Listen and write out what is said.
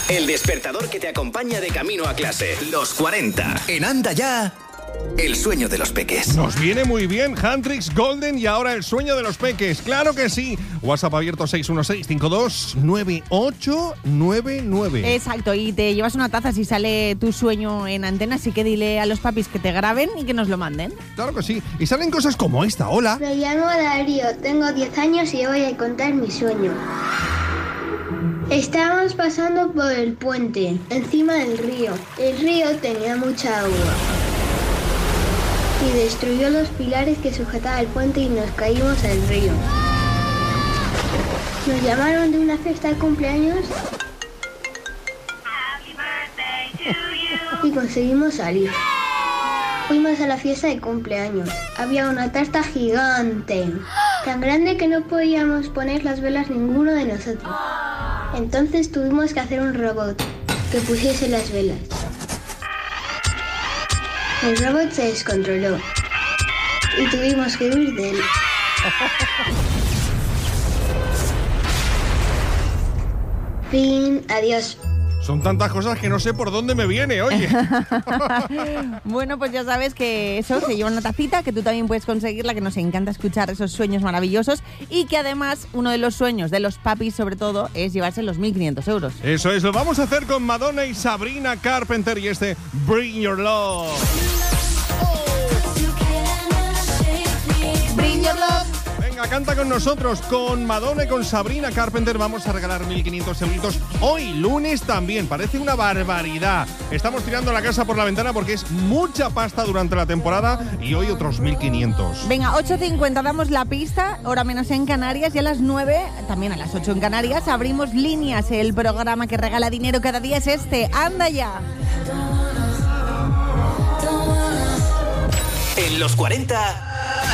El despertador que te acompaña de camino a clase. Los 40. En Anda Ya, el sueño de los peques. Nos viene muy bien Handrix Golden y ahora el sueño de los peques. ¡Claro que sí! WhatsApp abierto 616-529899. Exacto, y te llevas una taza si sale tu sueño en antena, así que dile a los papis que te graben y que nos lo manden. Claro que sí. Y salen cosas como esta. Hola. Me llamo Darío, tengo 10 años y voy a contar mi sueño. Estábamos pasando por el puente, encima del río. El río tenía mucha agua y destruyó los pilares que sujetaban el puente y nos caímos al río. Nos llamaron de una fiesta de cumpleaños y conseguimos salir. Fuimos a la fiesta de cumpleaños. Había una tarta gigante, tan grande que no podíamos poner las velas ninguno de nosotros. Entonces tuvimos que hacer un robot que pusiese las velas. El robot se descontroló y tuvimos que huir de él. Fin, adiós. Son tantas cosas que no sé por dónde me viene, oye. Bueno, pues ya sabes que eso se lleva una tacita, que tú también puedes conseguirla, que nos encanta escuchar esos sueños maravillosos y que además uno de los sueños de los papis sobre todo es llevarse los 1.500 euros. Eso es, lo vamos a hacer con Madonna y Sabrina Carpenter y este Bring Your Love. Bring Your Love. Venga, canta con nosotros, con Madonna y con Sabrina Carpenter. Vamos a regalar 1.500 euritos hoy, lunes también. Parece una barbaridad. Estamos tirando la casa por la ventana porque es mucha pasta durante la temporada y hoy otros 1.500. Venga, 8:50 damos la pista, hora menos en Canarias, y a las 9, también a las 8 en Canarias, abrimos líneas. El programa que regala dinero cada día es este. ¡Anda ya! En los 40...